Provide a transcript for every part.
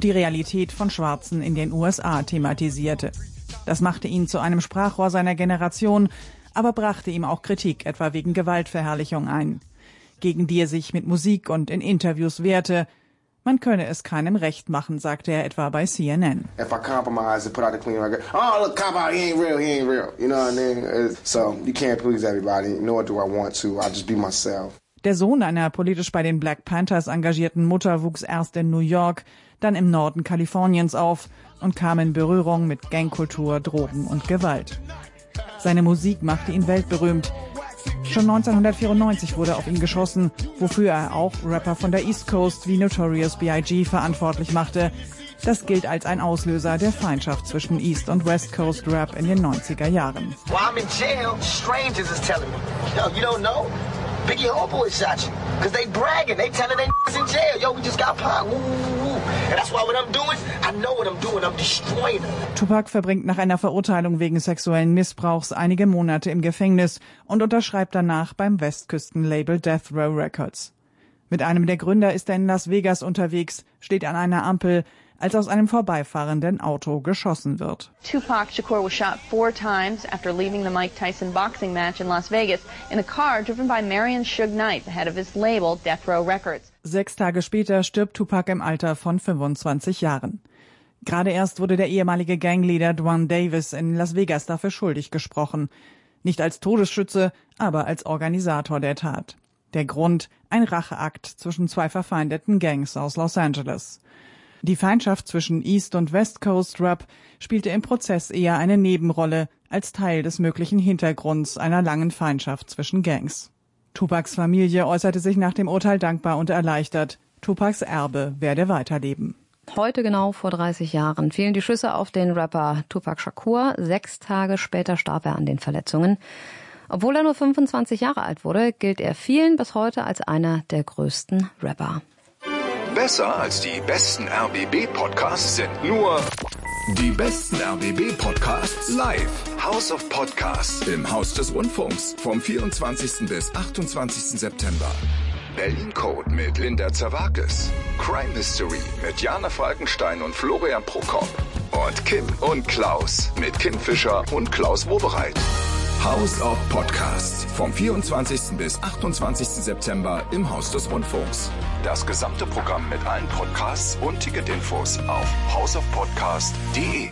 und die Realität von Schwarzen in den USA thematisierte. Das machte ihn zu einem Sprachrohr seiner Generation, aber brachte ihm auch Kritik, etwa wegen Gewaltverherrlichung ein, gegen die er sich mit Musik und in Interviews wehrte. Man könne es keinem recht machen, sagte er etwa bei CNN. If I compromise and put out a clean record, oh look, cop out, he ain't real. You know what I mean? So you can't please everybody, nor do I want to. I'll just be myself. Der Sohn einer politisch bei den Black Panthers engagierten Mutter wuchs erst in New York, dann im Norden Kaliforniens auf und kam in Berührung mit Gangkultur, Drogen und Gewalt. Seine Musik machte ihn weltberühmt. Schon 1994 wurde auf ihn geschossen, wofür er auch Rapper von der East Coast wie Notorious B.I.G. verantwortlich machte. Das gilt als ein Auslöser der Feindschaft zwischen East und West Coast Rap in den 90er Jahren. While I'm in jail, strangers is telling me, yo, you don't know? Biggie Homeboy shot you. Cause they bragging, they telling they in jail. Yo, we just got popped. Woo, woo, woo. And that's why what I'm doing, I know what I'm doing. I'm destroying them. Tupac verbringt nach einer Verurteilung wegen sexuellen Missbrauchs einige Monate im Gefängnis und unterschreibt danach beim Westküstenlabel Death Row Records. Mit einem der Gründer ist er in Las Vegas unterwegs, steht an einer Ampel, als aus einem vorbeifahrenden Auto geschossen wird. Tupac Shakur was shot 4 times after leaving the Mike Tyson boxing match in Las Vegas in a car driven by Marion Suge Knight, the head of his label Death Row Records. 6 Tage später stirbt Tupac im Alter von 25 Jahren. Gerade erst wurde der ehemalige Gangleader Dwan Davis in Las Vegas dafür schuldig gesprochen. Nicht als Todesschütze, aber als Organisator der Tat. Der Grund: ein Racheakt zwischen 2 verfeindeten Gangs aus Los Angeles. Die Feindschaft zwischen East und West Coast Rap spielte im Prozess eher eine Nebenrolle als Teil des möglichen Hintergrunds einer langen Feindschaft zwischen Gangs. Tupacs Familie äußerte sich nach dem Urteil dankbar und erleichtert. Tupacs Erbe werde weiterleben. Heute genau vor 30 Jahren fielen die Schüsse auf den Rapper Tupac Shakur. 6 Tage später starb er an den Verletzungen. Obwohl er nur 25 Jahre alt wurde, gilt er vielen bis heute als einer der größten Rapper. Besser als die besten RBB-Podcasts sind nur die besten RBB-Podcasts live. House of Podcasts im Haus des Rundfunks vom 24. bis 28. September. Berlin Code mit Linda Zerwakis. Crime Mystery mit Jana Falkenstein und Florian Prokop. Und Kim und Klaus mit Kim Fischer und Klaus Wobereit. House of Podcasts vom 24. bis 28. September im Haus des Rundfunks. Das gesamte Programm mit allen Podcasts und Ticketinfos auf houseofpodcast.de.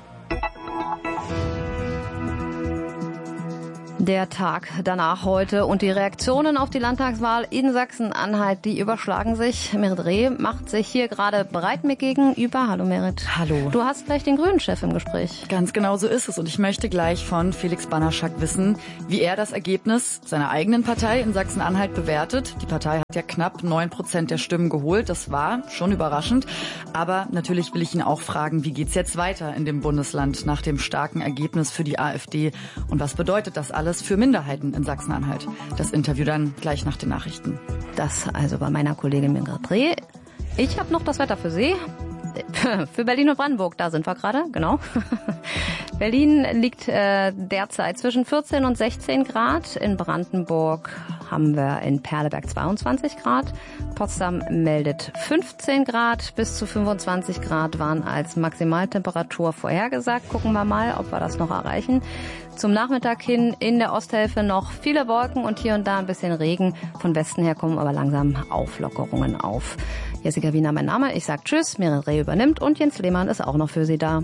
Der Tag danach heute und die Reaktionen auf die Landtagswahl in Sachsen-Anhalt, die überschlagen sich. Merit Reh macht sich hier gerade bereit mir gegenüber. Hallo Merit. Hallo. Du hast gleich den Grünen-Chef im Gespräch. Ganz genau so ist es und ich möchte gleich von Felix Banaschak wissen, wie er das Ergebnis seiner eigenen Partei in Sachsen-Anhalt bewertet. Die Partei hat ja knapp 9% der Stimmen geholt, das war schon überraschend. Aber natürlich will ich ihn auch fragen, wie geht's jetzt weiter in dem Bundesland nach dem starken Ergebnis für die AfD und was bedeutet das alles für Minderheiten in Sachsen-Anhalt? Das Interview dann gleich nach den Nachrichten. Das also bei meiner Kollegin Merit Reh. Ich habe noch das Wetter für Sie. Für Berlin und Brandenburg, da sind wir gerade, genau. Berlin liegt derzeit zwischen 14 und 16 Grad. In Brandenburg haben wir in Perleberg 22 Grad. Potsdam meldet 15 Grad. Bis zu 25 Grad waren als Maximaltemperatur vorhergesagt. Gucken wir mal, ob wir das noch erreichen. Zum Nachmittag hin in der Osthälfte noch viele Wolken und hier und da ein bisschen Regen. Von Westen her kommen aber langsam Auflockerungen auf. Jessica Wiener mein Name. Ich sag Tschüss, Merit Reh übernimmt und Jens Lehmann ist auch noch für Sie da.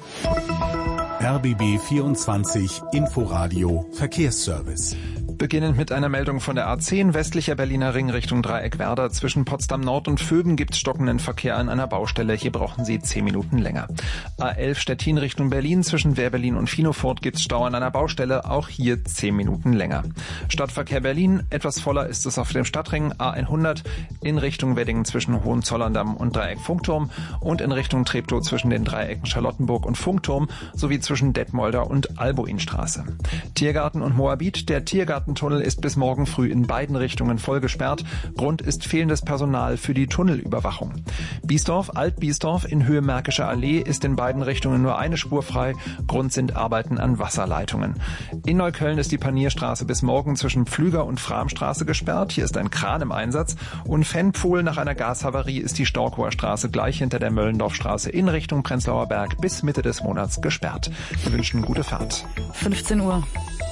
RBB 24 Inforadio Verkehrsservice. Beginnend mit einer Meldung von der A10, westlicher Berliner Ring Richtung Dreieckwerder. Zwischen Potsdam Nord und Vöben gibt es stockenden Verkehr an einer Baustelle. Hier brauchen Sie 10 Minuten länger. A11 Stettin Richtung Berlin. Zwischen Wehrberlin und Finofort gibt es Stau an einer Baustelle. Auch hier 10 Minuten länger. Stadtverkehr Berlin. Etwas voller ist es auf dem Stadtring A100 in Richtung Wedding zwischen Hohenzollern-Damm und Dreieck Funkturm und in Richtung Treptow zwischen den Dreiecken Charlottenburg und Funkturm sowie zwischen Detmolder und Albuinstraße. Tiergarten und Moabit. Der Tiergarten Tiergartentunnel ist bis morgen früh in beiden Richtungen voll gesperrt. Grund ist fehlendes Personal für die Tunnelüberwachung. Biesdorf, Alt-Biesdorf in Höhe Märkischer Allee ist in beiden Richtungen nur eine Spur frei. Grund sind Arbeiten an Wasserleitungen. In Neukölln ist die Panierstraße bis morgen zwischen Pflüger und Framstraße gesperrt. Hier ist ein Kran im Einsatz. Und Fennpfuhl nach einer Gashavarie ist die Storkower Straße gleich hinter der Möllendorfstraße in Richtung Prenzlauer Berg bis Mitte des Monats gesperrt. Wir wünschen gute Fahrt. 15 Uhr.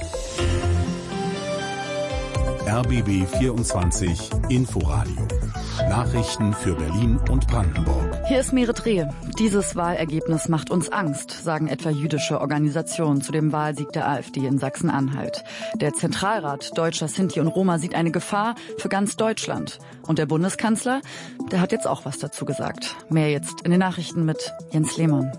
RBB 24 Inforadio. Nachrichten für Berlin und Brandenburg. Hier ist Merit Rehe. Dieses Wahlergebnis macht uns Angst, sagen etwa jüdische Organisationen zu dem Wahlsieg der AfD in Sachsen-Anhalt. Der Zentralrat Deutscher Sinti und Roma sieht eine Gefahr für ganz Deutschland. Und der Bundeskanzler, der hat jetzt auch was dazu gesagt. Mehr jetzt in den Nachrichten mit Jens Lehmann.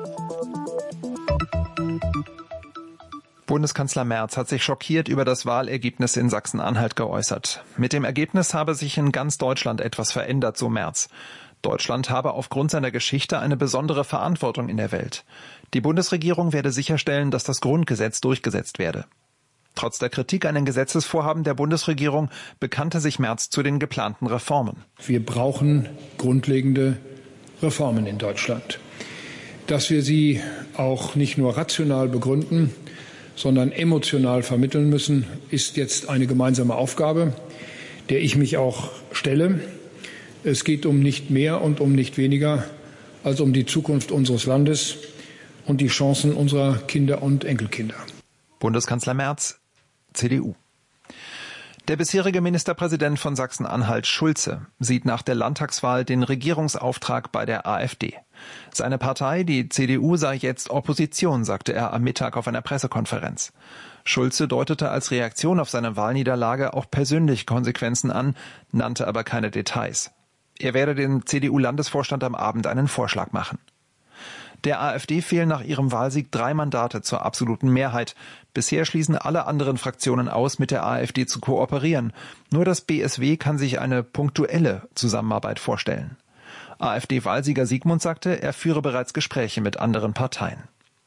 Bundeskanzler Merz hat sich schockiert über das Wahlergebnis in Sachsen-Anhalt geäußert. Mit dem Ergebnis habe sich in ganz Deutschland etwas verändert, so Merz. Deutschland habe aufgrund seiner Geschichte eine besondere Verantwortung in der Welt. Die Bundesregierung werde sicherstellen, dass das Grundgesetz durchgesetzt werde. Trotz der Kritik an den Gesetzesvorhaben der Bundesregierung bekannte sich Merz zu den geplanten Reformen. Wir brauchen grundlegende Reformen in Deutschland. Dass wir sie auch nicht nur rational begründen, sondern emotional vermitteln müssen, ist jetzt eine gemeinsame Aufgabe, der ich mich auch stelle. Es geht um nicht mehr und um nicht weniger als um die Zukunft unseres Landes und die Chancen unserer Kinder und Enkelkinder. Bundeskanzler Merz, CDU. Der bisherige Ministerpräsident von Sachsen-Anhalt, Schulze, sieht nach der Landtagswahl den Regierungsauftrag bei der AfD. Seine Partei, die CDU, sei jetzt Opposition, sagte er am Mittag auf einer Pressekonferenz. Schulze deutete als Reaktion auf seine Wahlniederlage auch persönlich Konsequenzen an, nannte aber keine Details. Er werde dem CDU-Landesvorstand am Abend einen Vorschlag machen. Der AfD fehlen nach ihrem Wahlsieg 3 Mandate zur absoluten Mehrheit. Bisher schließen alle anderen Fraktionen aus, mit der AfD zu kooperieren. Nur das BSW kann sich eine punktuelle Zusammenarbeit vorstellen. AfD-Wahlsieger Siegmund sagte, er führe bereits Gespräche mit anderen Parteien.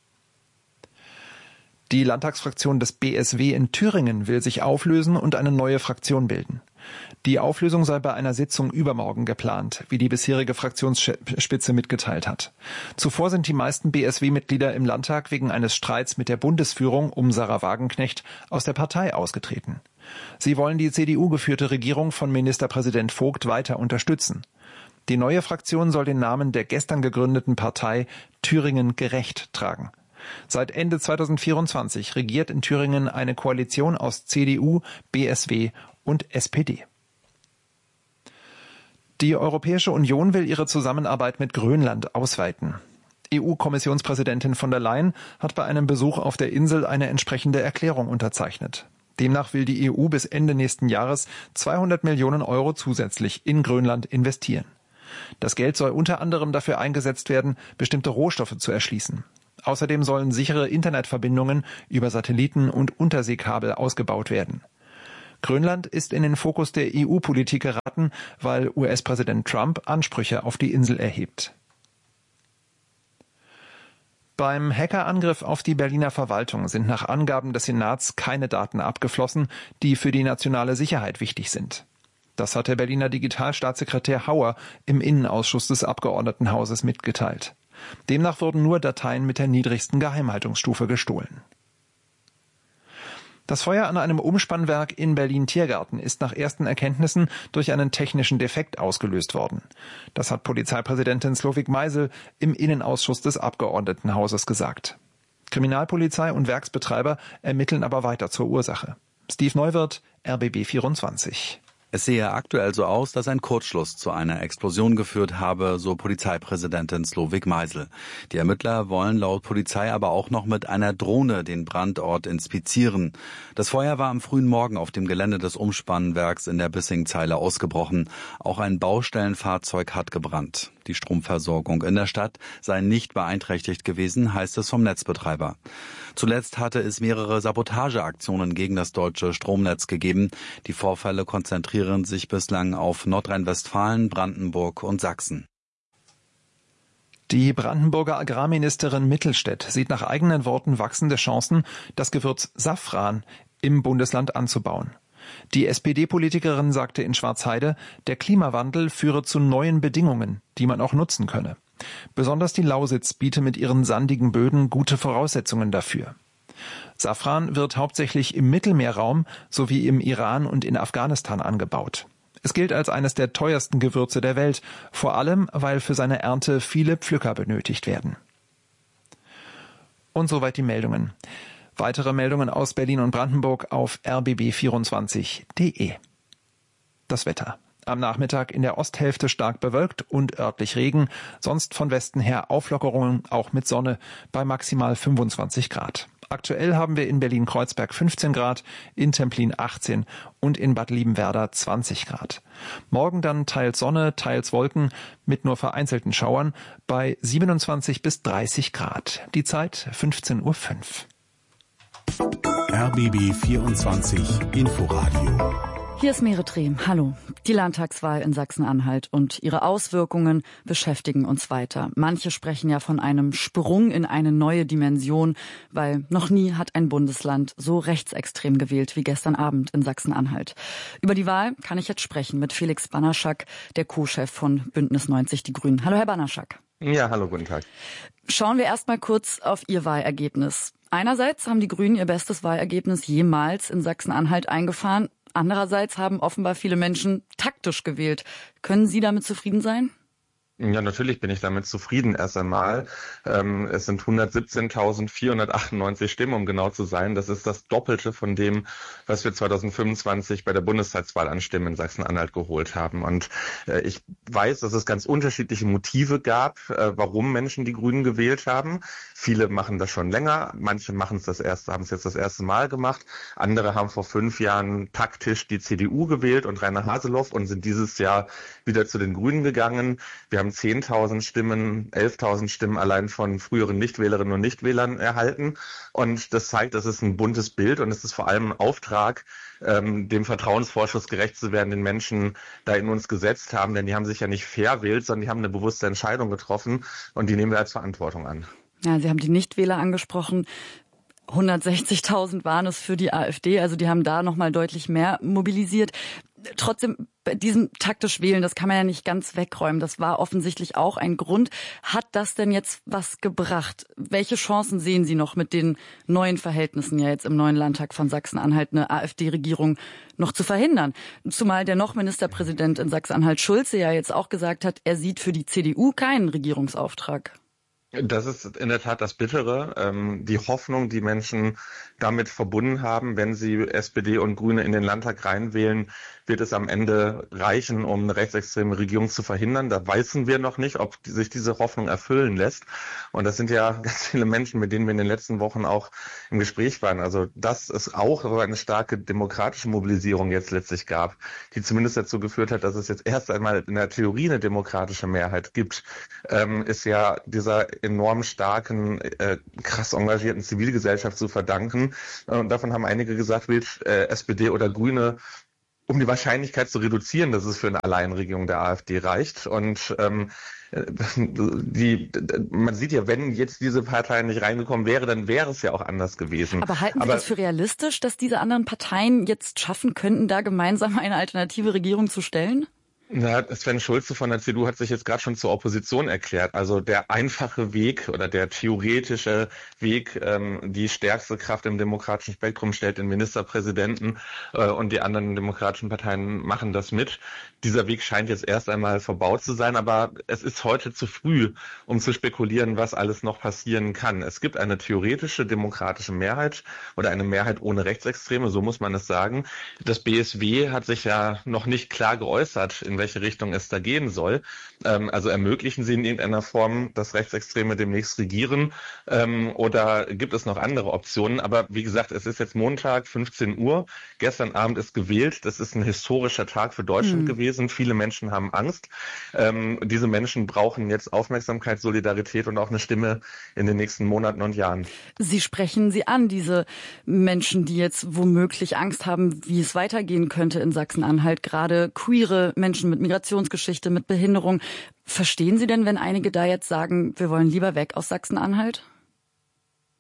Die Landtagsfraktion des BSW in Thüringen will sich auflösen und eine neue Fraktion bilden. Die Auflösung sei bei einer Sitzung übermorgen geplant, wie die bisherige Fraktionsspitze mitgeteilt hat. Zuvor sind die meisten BSW-Mitglieder im Landtag wegen eines Streits mit der Bundesführung um Sarah Wagenknecht aus der Partei ausgetreten. Sie wollen die CDU-geführte Regierung von Ministerpräsident Vogt weiter unterstützen. Die neue Fraktion soll den Namen der gestern gegründeten Partei Thüringen gerecht tragen. Seit Ende 2024 regiert in Thüringen eine Koalition aus CDU, BSW und SPD. Die Europäische Union will ihre Zusammenarbeit mit Grönland ausweiten. EU-Kommissionspräsidentin von der Leyen hat bei einem Besuch auf der Insel eine entsprechende Erklärung unterzeichnet. Demnach will die EU bis Ende nächsten Jahres 200 Millionen Euro zusätzlich in Grönland investieren. Das Geld soll unter anderem dafür eingesetzt werden, bestimmte Rohstoffe zu erschließen. Außerdem sollen sichere Internetverbindungen über Satelliten und Unterseekabel ausgebaut werden. Grönland ist in den Fokus der EU-Politik geraten, weil US-Präsident Trump Ansprüche auf die Insel erhebt. Beim Hackerangriff auf die Berliner Verwaltung sind nach Angaben des Senats keine Daten abgeflossen, die für die nationale Sicherheit wichtig sind. Das hat der Berliner Digitalstaatssekretär Hauer im Innenausschuss des Abgeordnetenhauses mitgeteilt. Demnach wurden nur Dateien mit der niedrigsten Geheimhaltungsstufe gestohlen. Das Feuer an einem Umspannwerk in Berlin-Tiergarten ist nach ersten Erkenntnissen durch einen technischen Defekt ausgelöst worden. Das hat Polizeipräsidentin Slowik Meisel im Innenausschuss des Abgeordnetenhauses gesagt. Kriminalpolizei und Werksbetreiber ermitteln aber weiter zur Ursache. Steve Neuwirth, RBB 24. Es sehe aktuell so aus, dass ein Kurzschluss zu einer Explosion geführt habe, so Polizeipräsidentin Slowik Meisel. Die Ermittler wollen laut Polizei aber auch noch mit einer Drohne den Brandort inspizieren. Das Feuer war am frühen Morgen auf dem Gelände des Umspannwerks in der Bissingzeile ausgebrochen. Auch ein Baustellenfahrzeug hat gebrannt. Die Stromversorgung in der Stadt sei nicht beeinträchtigt gewesen, heißt es vom Netzbetreiber. Zuletzt hatte es mehrere Sabotageaktionen gegen das deutsche Stromnetz gegeben. Die Vorfälle konzentrieren sich bislang auf Nordrhein-Westfalen, Brandenburg und Sachsen. Die Brandenburger Agrarministerin Mittelstädt sieht nach eigenen Worten wachsende Chancen, das Gewürz Safran im Bundesland anzubauen. Die SPD-Politikerin sagte in Schwarzheide, der Klimawandel führe zu neuen Bedingungen, die man auch nutzen könne. Besonders die Lausitz biete mit ihren sandigen Böden gute Voraussetzungen dafür. Safran wird hauptsächlich im Mittelmeerraum sowie im Iran und in Afghanistan angebaut. Es gilt als eines der teuersten Gewürze der Welt, vor allem, weil für seine Ernte viele Pflücker benötigt werden. Und soweit die Meldungen. Weitere Meldungen aus Berlin und Brandenburg auf rbb24.de. Das Wetter. Am Nachmittag in der Osthälfte stark bewölkt und örtlich Regen, sonst von Westen her Auflockerungen, auch mit Sonne, bei maximal 25 Grad. Aktuell haben wir in Berlin-Kreuzberg 15 Grad, in Templin 18 und in Bad Liebenwerda 20 Grad. Morgen dann teils Sonne, teils Wolken mit nur vereinzelten Schauern bei 27 bis 30 Grad. Die Zeit 15:05 Uhr. RBB 24 Inforadio. Hier ist Mere Trehm. Hallo. Die Landtagswahl in Sachsen-Anhalt und ihre Auswirkungen beschäftigen uns weiter. Manche sprechen ja von einem Sprung in eine neue Dimension, weil noch nie hat ein Bundesland so rechtsextrem gewählt wie gestern Abend in Sachsen-Anhalt. Über die Wahl kann ich jetzt sprechen mit Felix Banaschak, der Co-Chef von Bündnis 90 Die Grünen. Hallo, Herr Banaschak. Ja, hallo, guten Tag. Schauen wir erst mal kurz auf Ihr Wahlergebnis. Einerseits haben die Grünen ihr bestes Wahlergebnis jemals in Sachsen-Anhalt eingefahren. Andererseits haben offenbar viele Menschen taktisch gewählt. Können Sie damit zufrieden sein? Ja, natürlich bin ich damit zufrieden erst einmal. Es sind 117.498 Stimmen, um genau zu sein. Das ist das Doppelte von dem, was wir 2025 bei der Bundestagswahl an Stimmen in Sachsen-Anhalt geholt haben. Und ich weiß, dass es ganz unterschiedliche Motive gab, warum Menschen die Grünen gewählt haben. Viele machen das schon länger, manche haben es jetzt das erste Mal gemacht. Andere haben vor 5 Jahren taktisch die CDU gewählt und Rainer Haseloff und sind dieses Jahr wieder zu den Grünen gegangen. Wir haben 10.000 Stimmen, 11.000 Stimmen allein von früheren Nichtwählerinnen und Nichtwählern erhalten. Und das zeigt, das ist ein buntes Bild und es ist vor allem ein Auftrag, dem Vertrauensvorschuss gerecht zu werden, den Menschen da in uns gesetzt haben. Denn die haben sich ja nicht verwählt, sondern die haben eine bewusste Entscheidung getroffen und die nehmen wir als Verantwortung an. Ja, Sie haben die Nichtwähler angesprochen. 160.000 waren es für die AfD, also die haben da nochmal deutlich mehr mobilisiert. Trotzdem, bei diesem taktisch Wählen, das kann man ja nicht ganz wegräumen. Das war offensichtlich auch ein Grund. Hat das denn jetzt was gebracht? Welche Chancen sehen Sie noch mit den neuen Verhältnissen ja jetzt im neuen Landtag von Sachsen-Anhalt, eine AfD-Regierung noch zu verhindern? Zumal der noch Ministerpräsident in Sachsen-Anhalt Schulze ja jetzt auch gesagt hat, er sieht für die CDU keinen Regierungsauftrag. Das ist in der Tat das Bittere. Die Hoffnung, die Menschen damit verbunden haben, wenn sie SPD und Grüne in den Landtag reinwählen, wird es am Ende reichen, um eine rechtsextreme Regierung zu verhindern. Da wissen wir noch nicht, ob sich diese Hoffnung erfüllen lässt. Und das sind ja ganz viele Menschen, mit denen wir in den letzten Wochen auch im Gespräch waren. Also dass es auch eine starke demokratische Mobilisierung jetzt letztlich gab, die zumindest dazu geführt hat, dass es jetzt erst einmal in der Theorie eine demokratische Mehrheit gibt, ist ja dieser enorm starken, krass engagierten Zivilgesellschaft zu verdanken. Und davon haben einige gesagt, SPD oder Grüne, um die Wahrscheinlichkeit zu reduzieren, dass es für eine Alleinregierung der AfD reicht. Und man sieht ja, wenn jetzt diese Partei nicht reingekommen wäre, dann wäre es ja auch anders gewesen. Aber halten Sie das für realistisch, dass diese anderen Parteien jetzt schaffen könnten, da gemeinsam eine alternative Regierung zu stellen? Na, Sven Schulze von der CDU hat sich jetzt gerade schon zur Opposition erklärt. Also der einfache Weg oder der theoretische Weg, die stärkste Kraft im demokratischen Spektrum stellt den Ministerpräsidenten und die anderen demokratischen Parteien machen das mit. Dieser Weg scheint jetzt erst einmal verbaut zu sein, aber es ist heute zu früh, um zu spekulieren, was alles noch passieren kann. Es gibt eine theoretische demokratische Mehrheit oder eine Mehrheit ohne Rechtsextreme, so muss man es sagen. Das BSW hat sich ja noch nicht klar geäußert, in welche Richtung es da gehen soll. Also ermöglichen Sie in irgendeiner Form, dass Rechtsextreme demnächst regieren oder gibt es noch andere Optionen? Aber wie gesagt, es ist jetzt Montag, 15 Uhr. Gestern Abend ist gewählt. Das ist ein historischer Tag für Deutschland gewesen. Viele Menschen haben Angst. Diese Menschen brauchen jetzt Aufmerksamkeit, Solidarität und auch eine Stimme in den nächsten Monaten und Jahren. Sie sprechen sie an, diese Menschen, die jetzt womöglich Angst haben, wie es weitergehen könnte in Sachsen-Anhalt, gerade queere Menschen mit Migrationsgeschichte, mit Behinderung. Verstehen Sie denn, wenn einige da jetzt sagen, wir wollen lieber weg aus Sachsen-Anhalt?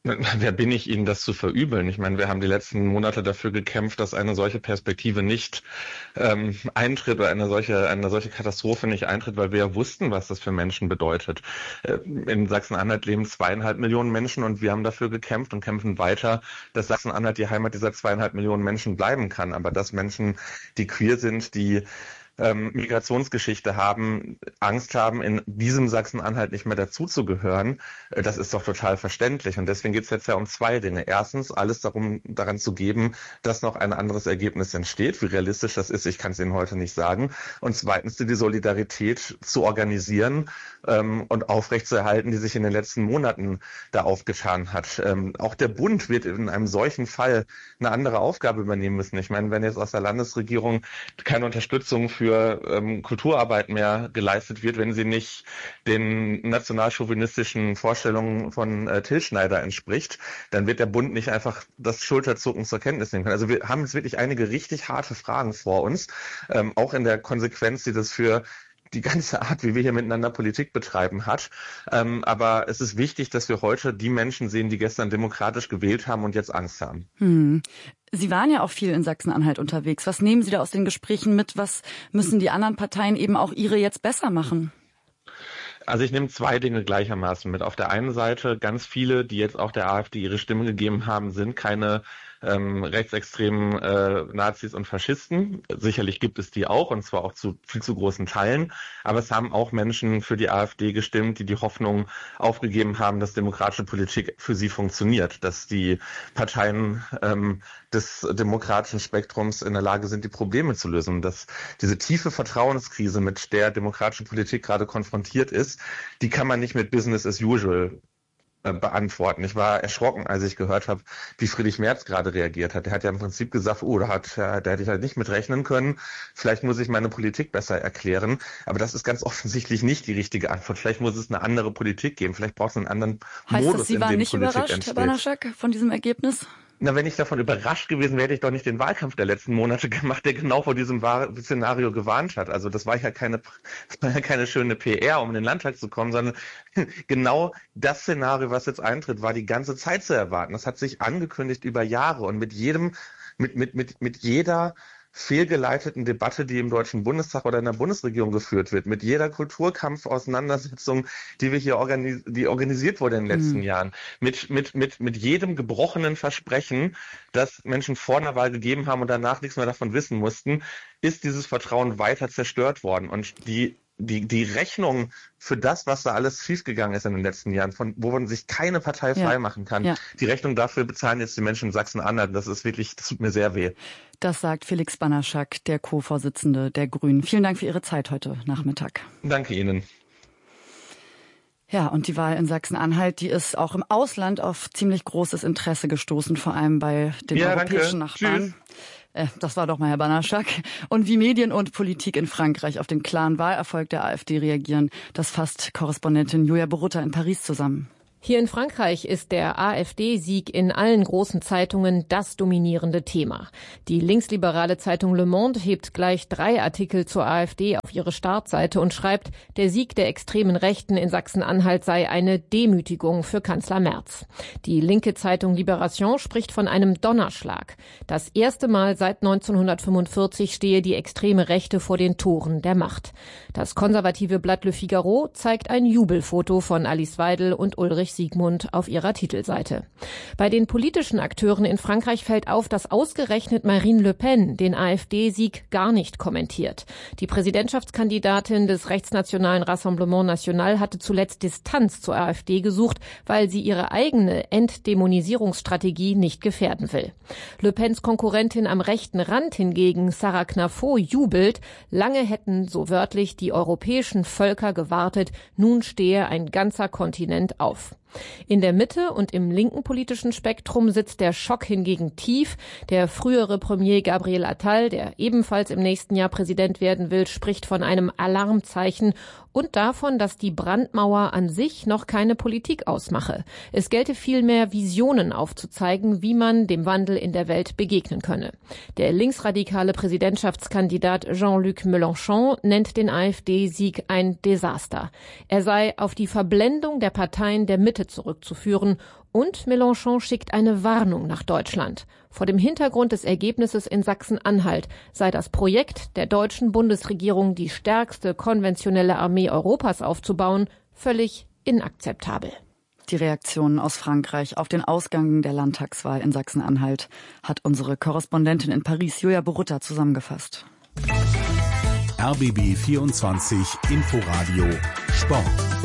Wer bin ich, Ihnen das zu verübeln? Ich meine, wir haben die letzten Monate dafür gekämpft, dass eine solche Perspektive nicht eintritt oder eine solche Katastrophe nicht eintritt, weil wir ja wussten, was das für Menschen bedeutet. In Sachsen-Anhalt leben 2,5 Millionen Menschen und wir haben dafür gekämpft und kämpfen weiter, dass Sachsen-Anhalt die Heimat dieser 2,5 Millionen Menschen bleiben kann. Aber dass Menschen, die queer sind, die Migrationsgeschichte haben, Angst haben, in diesem Sachsen-Anhalt nicht mehr dazuzugehören, das ist doch total verständlich. Und deswegen geht es jetzt ja um zwei Dinge. Erstens, alles daran zu geben, dass noch ein anderes Ergebnis entsteht. Wie realistisch das ist, ich kann es Ihnen heute nicht sagen. Und zweitens, die Solidarität zu organisieren und aufrechtzuerhalten, die sich in den letzten Monaten da aufgetan hat. Auch der Bund wird in einem solchen Fall eine andere Aufgabe übernehmen müssen. Ich meine, wenn jetzt aus der Landesregierung keine Unterstützung für Kulturarbeit mehr geleistet wird, wenn sie nicht den nationalchauvinistischen Vorstellungen von Till Schneider entspricht, dann wird der Bund nicht einfach das Schulterzucken zur Kenntnis nehmen können. Also wir haben jetzt wirklich einige richtig harte Fragen vor uns, auch in der Konsequenz, die das für die ganze Art, wie wir hier miteinander Politik betreiben, hat. Aber es ist wichtig, dass wir heute die Menschen sehen, die gestern demokratisch gewählt haben und jetzt Angst haben. Sie waren ja auch viel in Sachsen-Anhalt unterwegs. Was nehmen Sie da aus den Gesprächen mit? Was müssen die anderen Parteien, eben auch Ihre, jetzt besser machen? Also ich nehme zwei Dinge gleichermaßen mit. Auf der einen Seite, ganz viele, die jetzt auch der AfD ihre Stimme gegeben haben, sind keine rechtsextremen Nazis und Faschisten. Sicherlich gibt es die auch, und zwar auch zu viel zu großen Teilen. Aber es haben auch Menschen für die AfD gestimmt, die Hoffnung aufgegeben haben, dass demokratische Politik für sie funktioniert, dass die Parteien des demokratischen Spektrums in der Lage sind, die Probleme zu lösen. Und dass diese tiefe Vertrauenskrise, mit der demokratische Politik gerade konfrontiert ist, die kann man nicht mit Business as usual beantworten. Ich war erschrocken, als ich gehört habe, wie Friedrich Merz gerade reagiert hat. Er hat ja im Prinzip gesagt, da hätte ich halt nicht mit rechnen können. Vielleicht muss ich meine Politik besser erklären. Aber das ist ganz offensichtlich nicht die richtige Antwort. Vielleicht muss es eine andere Politik geben. Vielleicht braucht es einen anderen Modus, in dem Politik entsteht. Heißt das, Sie waren nicht überrascht, Herr Banaschak, von diesem Ergebnis? Na, wenn ich davon überrascht gewesen wäre, hätte ich doch nicht den Wahlkampf der letzten Monate gemacht, der genau vor diesem Szenario gewarnt hat. Also das war ja keine schöne PR, um in den Landtag zu kommen, sondern genau das Szenario, was jetzt eintritt, war die ganze Zeit zu erwarten. Das hat sich angekündigt über Jahre und mit jeder fehlgeleiteten Debatte, die im Deutschen Bundestag oder in der Bundesregierung geführt wird, mit jeder Kulturkampfauseinandersetzung, die wir hier die organisiert wurde in den letzten Jahren, mit jedem gebrochenen Versprechen, das Menschen vor einer Wahl gegeben haben und danach nichts mehr davon wissen mussten, ist dieses Vertrauen weiter zerstört worden. Und die Rechnung für das, was da alles schiefgegangen ist in den letzten Jahren, wo man sich keine Partei frei machen kann, die Rechnung dafür bezahlen jetzt die Menschen in Sachsen-Anhalt. Das tut mir sehr weh. Das sagt Felix Banaschak, der Co-Vorsitzende der Grünen. Vielen Dank für Ihre Zeit heute Nachmittag. Danke Ihnen. Ja, und die Wahl in Sachsen-Anhalt, die ist auch im Ausland auf ziemlich großes Interesse gestoßen, vor allem bei den europäischen Nachbarn. Tschüss. Das war doch mal Herr Banaschak. Und wie Medien und Politik in Frankreich auf den klaren Wahlerfolg der AfD reagieren, das fasst Korrespondentin Julia Borutta in Paris zusammen. Hier in Frankreich ist der AfD-Sieg in allen großen Zeitungen das dominierende Thema. Die linksliberale Zeitung Le Monde hebt gleich 3 Artikel zur AfD auf ihre Startseite und schreibt, der Sieg der extremen Rechten in Sachsen-Anhalt sei eine Demütigung für Kanzler Merz. Die linke Zeitung Libération spricht von einem Donnerschlag. Das erste Mal seit 1945 stehe die extreme Rechte vor den Toren der Macht. Das konservative Blatt Le Figaro zeigt ein Jubelfoto von Alice Weidel und Ulrich Siegmund auf ihrer Titelseite. Bei den politischen Akteuren in Frankreich fällt auf, dass ausgerechnet Marine Le Pen den AfD-Sieg gar nicht kommentiert. Die Präsidentschaftskandidatin des rechtsnationalen Rassemblement National hatte zuletzt Distanz zur AfD gesucht, weil sie ihre eigene Entdämonisierungsstrategie nicht gefährden will. Le Pens Konkurrentin am rechten Rand hingegen, Sarah Knafo, jubelt. Lange hätten, so wörtlich, die europäischen Völker gewartet. Nun stehe ein ganzer Kontinent auf. In der Mitte und im linken politischen Spektrum sitzt der Schock hingegen tief. Der frühere Premier Gabriel Attal, der ebenfalls im nächsten Jahr Präsident werden will, spricht von einem Alarmzeichen und davon, dass die Brandmauer an sich noch keine Politik ausmache. Es gelte vielmehr, Visionen aufzuzeigen, wie man dem Wandel in der Welt begegnen könne. Der linksradikale Präsidentschaftskandidat Jean-Luc Mélenchon nennt den AfD-Sieg ein Desaster. Er sei auf die Verblendung der Parteien der Mitte zurückzuführen Und Mélenchon schickt eine Warnung nach Deutschland. Vor dem Hintergrund des Ergebnisses in Sachsen-Anhalt sei das Projekt der deutschen Bundesregierung, die stärkste konventionelle Armee Europas aufzubauen, völlig inakzeptabel. Die Reaktionen aus Frankreich auf den Ausgang der Landtagswahl in Sachsen-Anhalt hat unsere Korrespondentin in Paris, Julia Borutta, zusammengefasst. RBB 24 Inforadio Sport.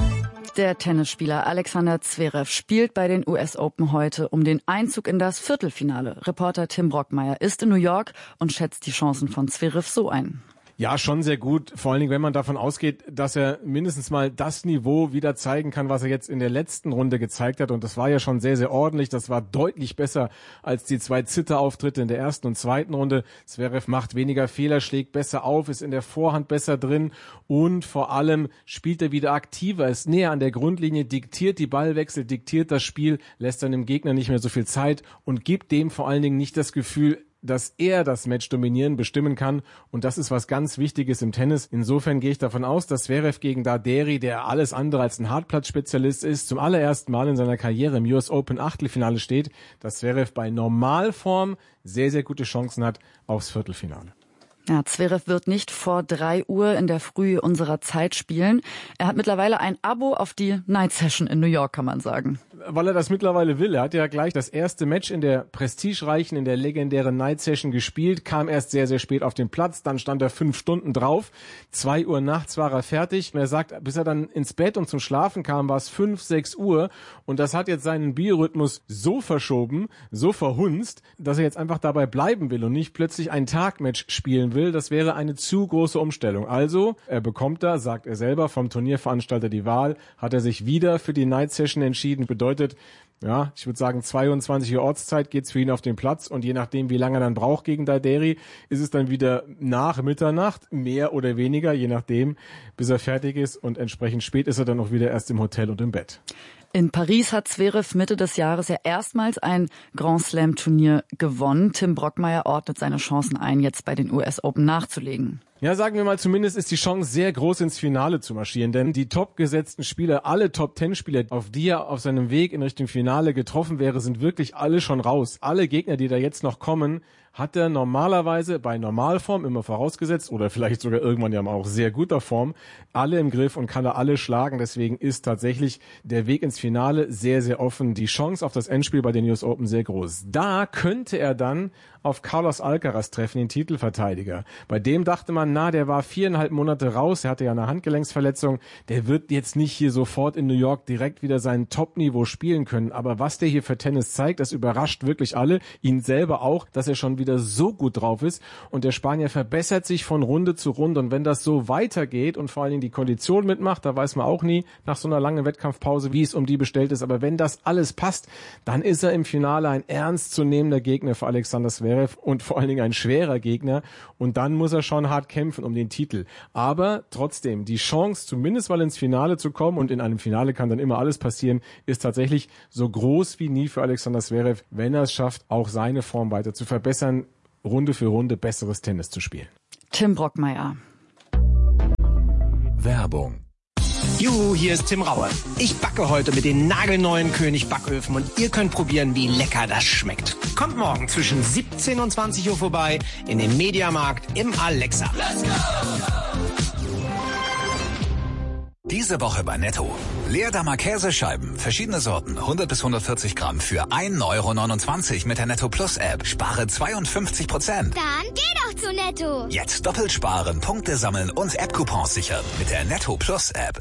Der Tennisspieler Alexander Zverev spielt bei den US Open heute um den Einzug in das Viertelfinale. Reporter Tim Brockmeier ist in New York und schätzt die Chancen von Zverev so ein. Ja, schon sehr gut. Vor allen Dingen, wenn man davon ausgeht, dass er mindestens mal das Niveau wieder zeigen kann, was er jetzt in der letzten Runde gezeigt hat. Und das war ja schon sehr, sehr ordentlich. Das war deutlich besser als die 2 Zitterauftritte in der ersten und zweiten Runde. Zverev macht weniger Fehler, schlägt besser auf, ist in der Vorhand besser drin und vor allem spielt er wieder aktiver, ist näher an der Grundlinie, diktiert die Ballwechsel, diktiert das Spiel, lässt dann dem Gegner nicht mehr so viel Zeit und gibt dem vor allen Dingen nicht das Gefühl, dass er das Match dominieren, bestimmen kann. Und das ist was ganz Wichtiges im Tennis. Insofern gehe ich davon aus, dass Zverev gegen Darderi, der alles andere als ein Hartplatzspezialist ist, zum allerersten Mal in seiner Karriere im US Open Achtelfinale steht, dass Zverev bei Normalform sehr, sehr gute Chancen hat aufs Viertelfinale. Ja, Zverev wird nicht vor 3 Uhr in der Früh unserer Zeit spielen. Er hat mittlerweile ein Abo auf die Night Session in New York, kann man sagen. Weil er das mittlerweile will. Er hat ja gleich das erste Match in der prestigereichen, in der legendären Night Session gespielt, kam erst sehr, sehr spät auf den Platz, dann stand er 5 Stunden drauf. 2 Uhr nachts war er fertig. Und er sagt, bis er dann ins Bett und zum Schlafen kam, war es 5, 6 Uhr. Und das hat jetzt seinen Biorhythmus so verschoben, so verhunzt, dass er jetzt einfach dabei bleiben will und nicht plötzlich ein Tagmatch spielen will. Das wäre eine zu große Umstellung. Also, er bekommt da, sagt er selber, vom Turnierveranstalter die Wahl, hat er sich wieder für die Night Session entschieden. Bedeutet, ja, ich würde sagen 22 Uhr Ortszeit geht's für ihn auf den Platz und je nachdem, wie lange er dann braucht gegen Darderi, ist es dann wieder nach Mitternacht, mehr oder weniger, je nachdem, bis er fertig ist und entsprechend spät ist er dann auch wieder erst im Hotel und im Bett. In Paris hat Zverev Mitte des Jahres ja erstmals ein Grand Slam Turnier gewonnen. Tim Brockmeier ordnet seine Chancen ein, jetzt bei den US Open nachzulegen. Ja, sagen wir mal, zumindest ist die Chance sehr groß, ins Finale zu marschieren, denn die topgesetzten Spieler, alle Top-10-Spieler, auf die er auf seinem Weg in Richtung Finale getroffen wäre, sind wirklich alle schon raus. Alle Gegner, die da jetzt noch kommen, hat er normalerweise bei Normalform immer vorausgesetzt oder vielleicht sogar irgendwann ja auch sehr guter Form, alle im Griff und kann er alle schlagen. Deswegen ist tatsächlich der Weg ins Finale sehr, sehr offen. Die Chance auf das Endspiel bei den US Open sehr groß. Da könnte er dann auf Carlos Alcaraz treffen, den Titelverteidiger. Bei dem dachte man, der war 4,5 Monate raus, er hatte ja eine Handgelenksverletzung, der wird jetzt nicht hier sofort in New York direkt wieder sein Top-Niveau spielen können. Aber was der hier für Tennis zeigt, das überrascht wirklich alle, ihn selber auch, dass er schon wieder so gut drauf ist. Und der Spanier verbessert sich von Runde zu Runde. Und wenn das so weitergeht und vor allen Dingen die Kondition mitmacht, da weiß man auch nie nach so einer langen Wettkampfpause, wie es um die bestellt ist. Aber wenn das alles passt, dann ist er im Finale ein ernstzunehmender Gegner für Alexander Zverev und vor allen Dingen ein schwerer Gegner. Und dann muss er schon hart kämpfen um den Titel. Aber trotzdem, die Chance, zumindest mal ins Finale zu kommen, und in einem Finale kann dann immer alles passieren, ist tatsächlich so groß wie nie für Alexander Zverev, wenn er es schafft, auch seine Form weiter zu verbessern, Runde für Runde besseres Tennis zu spielen. Tim Brockmeier. Werbung. Juhu, hier ist Tim Raue. Ich backe heute mit den nagelneuen König Backöfen und ihr könnt probieren, wie lecker das schmeckt. Kommt morgen zwischen 17 und 20 Uhr vorbei in den Mediamarkt im Alexa. Let's go! Diese Woche bei Netto. Leerdammer Käsescheiben, verschiedene Sorten, 100 bis 140 Gramm für 1,29 € mit der Netto Plus App. Spare 52%. Dann geh doch zu Netto. Jetzt doppelt sparen, Punkte sammeln und App-Coupons sichern mit der Netto Plus App.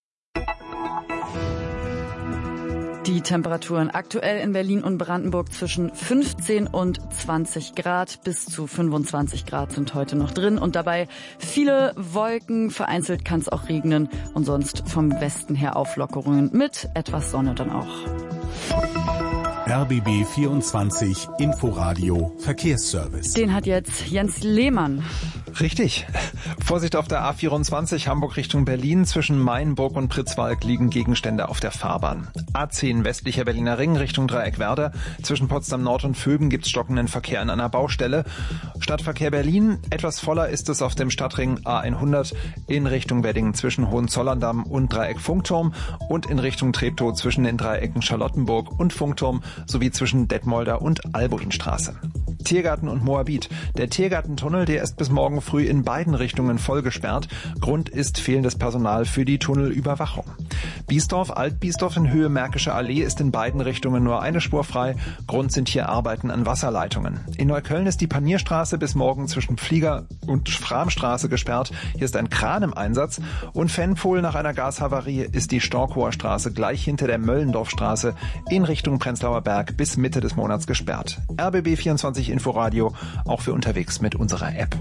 Die Temperaturen aktuell in Berlin und Brandenburg zwischen 15 und 20 Grad. Bis zu 25 Grad sind heute noch drin. Und dabei viele Wolken. Vereinzelt kann es auch regnen. Und sonst vom Westen her Auflockerungen mit etwas Sonne dann auch. RBB 24 Inforadio Verkehrsservice. Den hat jetzt Jens Lehmann. Richtig. Vorsicht auf der A24 Hamburg Richtung Berlin. Zwischen Mainburg und Pritzwalk liegen Gegenstände auf der Fahrbahn. A10 westlicher Berliner Ring Richtung Dreieckwerder. Zwischen Potsdam Nord und Vöben gibt es stockenden Verkehr an einer Baustelle. Stadtverkehr Berlin. Etwas voller ist es auf dem Stadtring A100 in Richtung Wedding zwischen Hohenzollern-Damm und Dreieck Funkturm und in Richtung Treptow zwischen den Dreiecken Charlottenburg und Funkturm sowie zwischen Detmolder und Albuinstraße. Tiergarten und Moabit. Der Tiergartentunnel, der ist bis morgen früh in beiden Richtungen voll gesperrt. Grund ist fehlendes Personal für die Tunnelüberwachung. Biesdorf, Alt-Biesdorf in Höhe Märkische Allee ist in beiden Richtungen nur eine Spur frei. Grund sind hier Arbeiten an Wasserleitungen. In Neukölln ist die Panierstraße bis morgen zwischen Flieger- und Framstraße gesperrt. Hier ist ein Kran im Einsatz. Und Fennpohl nach einer Gashavarie ist die Storkower Straße gleich hinter der Möllendorfstraße in Richtung Prenzlauer Berg bis Mitte des Monats gesperrt. RBB 24 Inforadio, auch für unterwegs mit unserer App.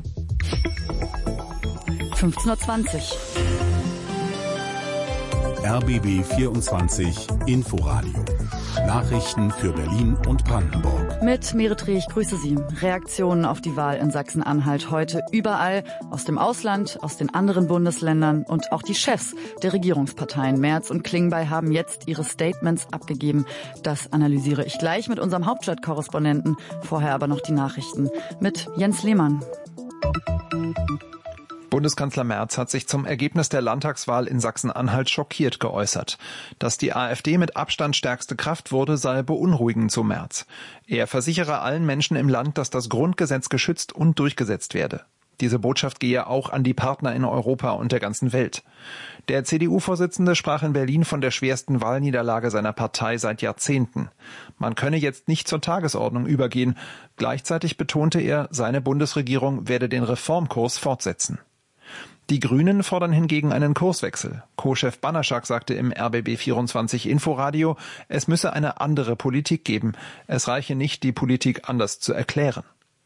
15:20 Uhr. RBB 24 Inforadio. Nachrichten für Berlin und Brandenburg. Mit Merit Reh, ich grüße Sie. Reaktionen auf die Wahl in Sachsen-Anhalt heute überall, aus dem Ausland, aus den anderen Bundesländern und auch die Chefs der Regierungsparteien Merz und Klingbeil haben jetzt ihre Statements abgegeben. Das analysiere ich gleich mit unserem Hauptstadtkorrespondenten. Vorher aber noch die Nachrichten mit Jens Lehmann. Bundeskanzler Merz hat sich zum Ergebnis der Landtagswahl in Sachsen-Anhalt schockiert geäußert. Dass die AfD mit Abstand stärkste Kraft wurde, sei beunruhigend, so Merz. Er versichere allen Menschen im Land, dass das Grundgesetz geschützt und durchgesetzt werde. Diese Botschaft gehe auch an die Partner in Europa und der ganzen Welt. Der CDU-Vorsitzende sprach in Berlin von der schwersten Wahlniederlage seiner Partei seit Jahrzehnten. Man könne jetzt nicht zur Tagesordnung übergehen. Gleichzeitig betonte er, seine Bundesregierung werde den Reformkurs fortsetzen. Die Grünen fordern hingegen einen Kurswechsel. Co-Chef Banaschak sagte im RBB 24 Inforadio, es müsse eine andere Politik geben. Es reiche nicht, die Politik anders zu erklären.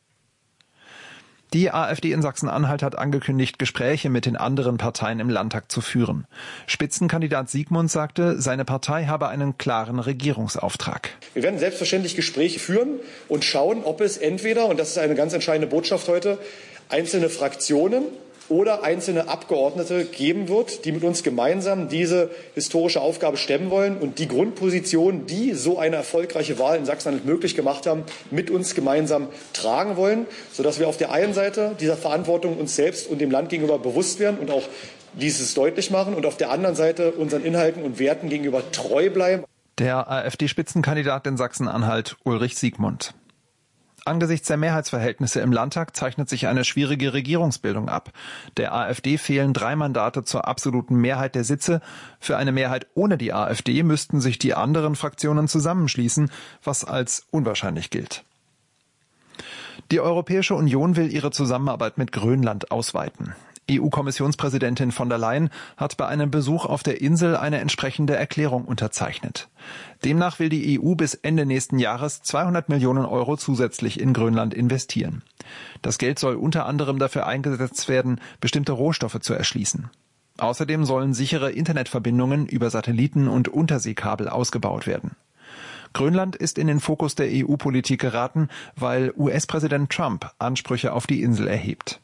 Die AfD in Sachsen-Anhalt hat angekündigt, Gespräche mit den anderen Parteien im Landtag zu führen. Spitzenkandidat Siegmund sagte, seine Partei habe einen klaren Regierungsauftrag. Wir werden selbstverständlich Gespräche führen und schauen, ob es entweder, und das ist eine ganz entscheidende Botschaft heute, einzelne Fraktionen oder einzelne Abgeordnete geben wird, die mit uns gemeinsam diese historische Aufgabe stemmen wollen und die Grundposition, die so eine erfolgreiche Wahl in Sachsen-Anhalt möglich gemacht haben, mit uns gemeinsam tragen wollen, sodass wir auf der einen Seite dieser Verantwortung uns selbst und dem Land gegenüber bewusst werden und auch dieses deutlich machen und auf der anderen Seite unseren Inhalten und Werten gegenüber treu bleiben. Der AfD-Spitzenkandidat in Sachsen-Anhalt, Ulrich Siegmund. Angesichts der Mehrheitsverhältnisse im Landtag zeichnet sich eine schwierige Regierungsbildung ab. Der AfD fehlen 3 Mandate zur absoluten Mehrheit der Sitze. Für eine Mehrheit ohne die AfD müssten sich die anderen Fraktionen zusammenschließen, was als unwahrscheinlich gilt. Die Europäische Union will ihre Zusammenarbeit mit Grönland ausweiten. EU-Kommissionspräsidentin von der Leyen hat bei einem Besuch auf der Insel eine entsprechende Erklärung unterzeichnet. Demnach will die EU bis Ende nächsten Jahres 200 Millionen Euro zusätzlich in Grönland investieren. Das Geld soll unter anderem dafür eingesetzt werden, bestimmte Rohstoffe zu erschließen. Außerdem sollen sichere Internetverbindungen über Satelliten und Unterseekabel ausgebaut werden. Grönland ist in den Fokus der EU-Politik geraten, weil US-Präsident Trump Ansprüche auf die Insel erhebt.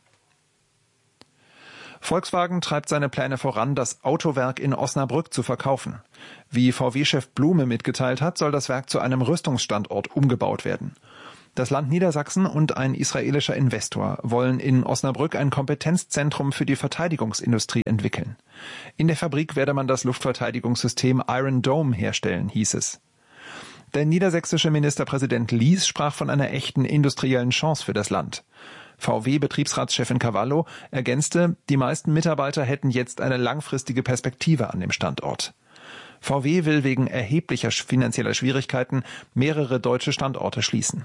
Volkswagen treibt seine Pläne voran, das Autowerk in Osnabrück zu verkaufen. Wie VW-Chef Blume mitgeteilt hat, soll das Werk zu einem Rüstungsstandort umgebaut werden. Das Land Niedersachsen und ein israelischer Investor wollen in Osnabrück ein Kompetenzzentrum für die Verteidigungsindustrie entwickeln. In der Fabrik werde man das Luftverteidigungssystem Iron Dome herstellen, hieß es. Der niedersächsische Ministerpräsident Lies sprach von einer echten industriellen Chance für das Land. VW-Betriebsratschefin Cavallo ergänzte, die meisten Mitarbeiter hätten jetzt eine langfristige Perspektive an dem Standort. VW will wegen erheblicher finanzieller Schwierigkeiten mehrere deutsche Standorte schließen.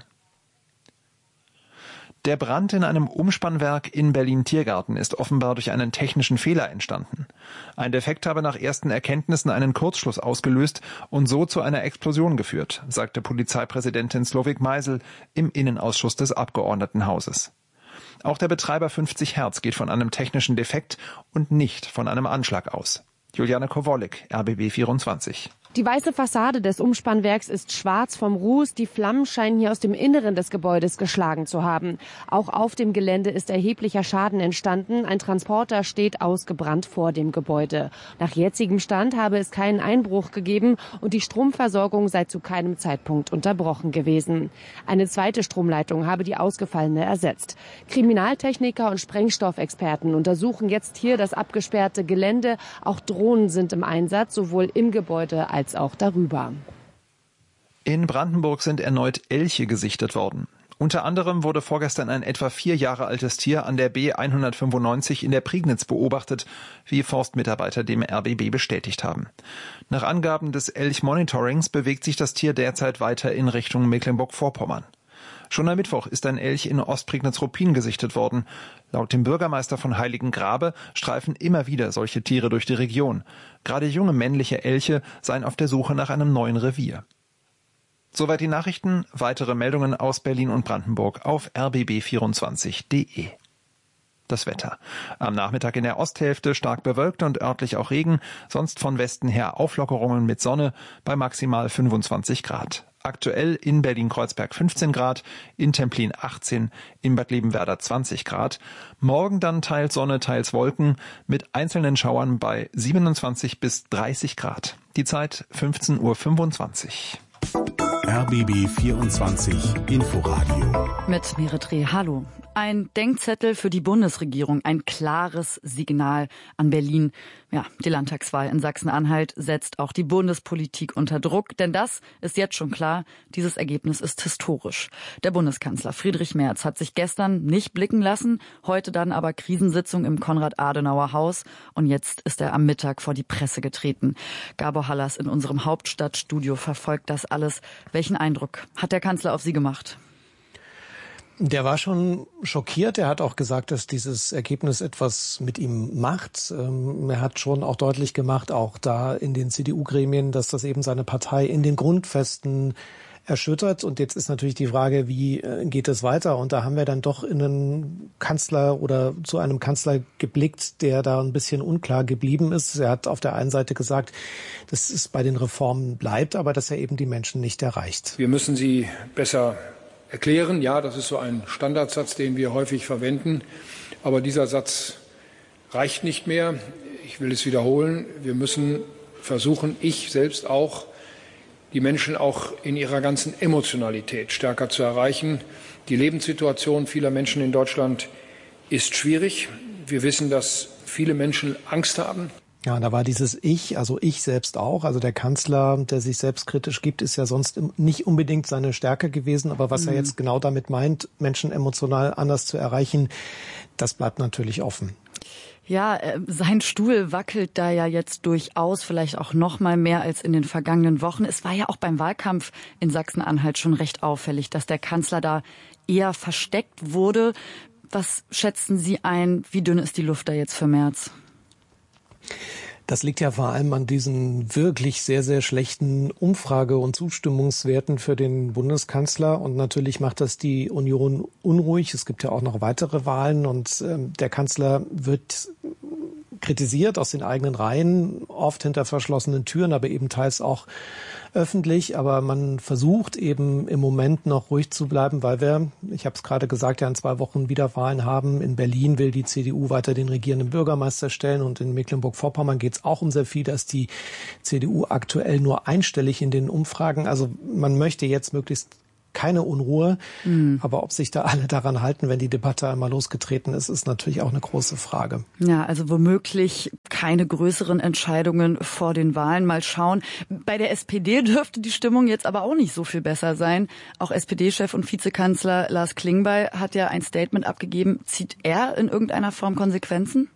Der Brand in einem Umspannwerk in Berlin-Tiergarten ist offenbar durch einen technischen Fehler entstanden. Ein Defekt habe nach ersten Erkenntnissen einen Kurzschluss ausgelöst und so zu einer Explosion geführt, sagte Polizeipräsidentin Slowik Meisel im Innenausschuss des Abgeordnetenhauses. Auch der Betreiber 50 Hertz geht von einem technischen Defekt und nicht von einem Anschlag aus. Juliane Kowolik, RBB 24. Die weiße Fassade des Umspannwerks ist schwarz vom Ruß. Die Flammen scheinen hier aus dem Inneren des Gebäudes geschlagen zu haben. Auch auf dem Gelände ist erheblicher Schaden entstanden. Ein Transporter steht ausgebrannt vor dem Gebäude. Nach jetzigem Stand habe es keinen Einbruch gegeben und die Stromversorgung sei zu keinem Zeitpunkt unterbrochen gewesen. Eine zweite Stromleitung habe die ausgefallene ersetzt. Kriminaltechniker und Sprengstoffexperten untersuchen jetzt hier das abgesperrte Gelände. Auch Drohnen sind im Einsatz, sowohl im Gebäude als auch darüber. In Brandenburg sind erneut Elche gesichtet worden. Unter anderem wurde vorgestern ein etwa 4 Jahre altes Tier an der B195 in der Prignitz beobachtet, wie Forstmitarbeiter dem RBB bestätigt haben. Nach Angaben des Elch-Monitorings bewegt sich das Tier derzeit weiter in Richtung Mecklenburg-Vorpommern. Schon am Mittwoch ist ein Elch in Ostprignitz-Ruppin gesichtet worden. Laut dem Bürgermeister von Heiligengrabe streifen immer wieder solche Tiere durch die Region. Gerade junge männliche Elche seien auf der Suche nach einem neuen Revier. Soweit die Nachrichten. Weitere Meldungen aus Berlin und Brandenburg auf rbb24.de. Das Wetter. Am Nachmittag in der Osthälfte stark bewölkt und örtlich auch Regen, sonst von Westen her Auflockerungen mit Sonne bei maximal 25 Grad. Aktuell in Berlin-Kreuzberg 15 Grad, in Templin 18, in Bad Liebenwerda 20 Grad. Morgen dann teils Sonne, teils Wolken mit einzelnen Schauern bei 27 bis 30 Grad. Die Zeit 15:25 Uhr. RBB 24 Inforadio. Mit Merit Reh. Hallo. Ein Denkzettel für die Bundesregierung, ein klares Signal an Berlin. Ja, die Landtagswahl in Sachsen-Anhalt setzt auch die Bundespolitik unter Druck, denn das ist jetzt schon klar, dieses Ergebnis ist historisch. Der Bundeskanzler Friedrich Merz hat sich gestern nicht blicken lassen, heute dann aber Krisensitzung im Konrad-Adenauer-Haus und jetzt ist er am Mittag vor die Presse getreten. Gabor Hallas in unserem Hauptstadtstudio verfolgt das alles. Welchen Eindruck hat der Kanzler auf Sie gemacht? Der war schon schockiert. Er hat auch gesagt, dass dieses Ergebnis etwas mit ihm macht. Er hat schon auch deutlich gemacht, auch da in den CDU-Gremien, dass das eben seine Partei in den Grundfesten erschüttert. Und jetzt ist natürlich die Frage, wie geht es weiter? Und da haben wir dann doch in einen Kanzler oder zu einem Kanzler geblickt, der da ein bisschen unklar geblieben ist. Er hat auf der einen Seite gesagt, dass es bei den Reformen bleibt, aber dass er eben die Menschen nicht erreicht. Wir müssen sie besser erklären. Ja, das ist so ein Standardsatz, den wir häufig verwenden. Aber dieser Satz reicht nicht mehr. Ich will es wiederholen. Wir müssen versuchen, ich selbst auch, die Menschen auch in ihrer ganzen Emotionalität stärker zu erreichen. Die Lebenssituation vieler Menschen in Deutschland ist schwierig. Wir wissen, dass viele Menschen Angst haben. Ja, da war dieses Ich, also ich selbst auch. Also der Kanzler, der sich selbstkritisch gibt, ist ja sonst nicht unbedingt seine Stärke gewesen. Aber was er jetzt genau damit meint, Menschen emotional anders zu erreichen, das bleibt natürlich offen. Ja, sein Stuhl wackelt da ja jetzt durchaus, vielleicht auch noch mal mehr als in den vergangenen Wochen. Es war ja auch beim Wahlkampf in Sachsen-Anhalt schon recht auffällig, dass der Kanzler da eher versteckt wurde. Was schätzen Sie ein? Wie dünn ist die Luft da jetzt für Merz? Das liegt ja vor allem an diesen wirklich sehr, sehr schlechten Umfrage- und Zustimmungswerten für den Bundeskanzler. Und natürlich macht das die Union unruhig. Es gibt ja auch noch weitere Wahlen und der Kanzler wird kritisiert aus den eigenen Reihen, oft hinter verschlossenen Türen, aber eben teils auch öffentlich. Aber man versucht eben im Moment noch ruhig zu bleiben, weil wir, ich habe es gerade gesagt, ja in 2 Wochen wieder Wahlen haben. In Berlin will die CDU weiter den regierenden Bürgermeister stellen und in Mecklenburg-Vorpommern geht es auch um sehr viel, dass die CDU aktuell nur einstellig in den Umfragen. Also man möchte jetzt möglichst keine Unruhe. Aber ob sich da alle daran halten, wenn die Debatte einmal losgetreten ist, ist natürlich auch eine große Frage. Ja, also womöglich keine größeren Entscheidungen vor den Wahlen. Mal schauen. Bei der SPD dürfte die Stimmung jetzt aber auch nicht so viel besser sein. Auch SPD-Chef und Vizekanzler Lars Klingbeil hat ja ein Statement abgegeben. Zieht er in irgendeiner Form Konsequenzen?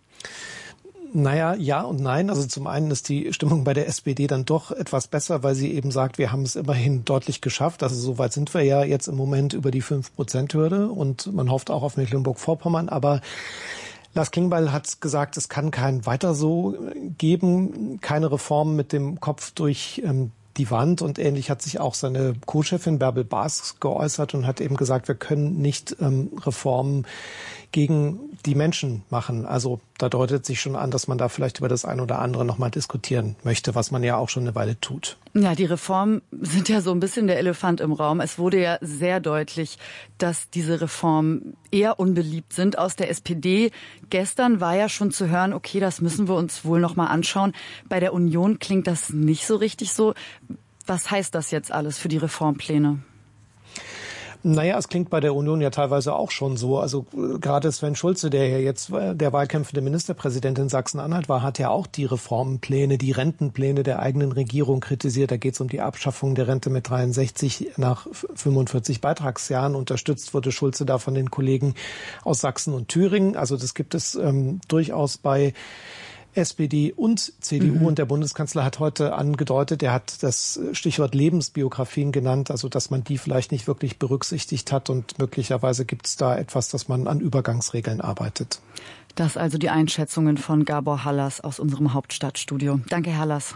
Naja, ja und nein. Also zum einen ist die Stimmung bei der SPD dann doch etwas besser, weil sie eben sagt, wir haben es immerhin deutlich geschafft. Also soweit sind wir ja jetzt im Moment über die 5%-Hürde und man hofft auch auf Mecklenburg-Vorpommern. Aber Lars Klingbeil hat gesagt, es kann kein weiter so geben, keine Reformen mit dem Kopf durch die Wand. Und ähnlich hat sich auch seine Co-Chefin Bärbel Baas geäußert und hat eben gesagt, wir können nicht Reformen gegen die Menschen machen. Also Da deutet sich schon an, dass man da vielleicht über das ein oder andere nochmal diskutieren möchte, was man ja auch schon eine Weile tut. Ja, die Reformen sind ja so ein bisschen der Elefant im Raum. Es wurde ja sehr deutlich, dass diese Reformen eher unbeliebt sind aus der SPD. Gestern war ja schon zu hören, okay, das müssen wir uns wohl noch mal anschauen. Bei der Union klingt das nicht so richtig so. Was heißt das jetzt alles für die Reformpläne? Naja, es klingt bei der Union ja teilweise auch schon so. Also gerade Sven Schulze, der ja jetzt der wahlkämpfende Ministerpräsident in Sachsen-Anhalt war, hat ja auch die Reformpläne, die Rentenpläne der eigenen Regierung kritisiert. Da geht es um die Abschaffung der Rente mit 63 nach 45 Beitragsjahren. Unterstützt wurde Schulze da von den Kollegen aus Sachsen und Thüringen. Also das gibt es durchaus bei SPD und CDU. Und der Bundeskanzler hat heute angedeutet, er hat das Stichwort Lebensbiografien genannt, also dass man die vielleicht nicht wirklich berücksichtigt hat und möglicherweise gibt es da etwas, dass man an Übergangsregeln arbeitet. Das also die Einschätzungen von Gabor Hallas aus unserem Hauptstadtstudio. Danke, Hallas.